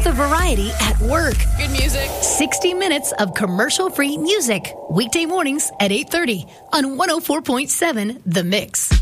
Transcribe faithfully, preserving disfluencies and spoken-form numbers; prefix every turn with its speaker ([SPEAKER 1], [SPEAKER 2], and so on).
[SPEAKER 1] the variety at work.
[SPEAKER 2] Good music.
[SPEAKER 1] sixty minutes of commercial-free music. Weekday mornings at eight thirty on one oh four point seven The Mix.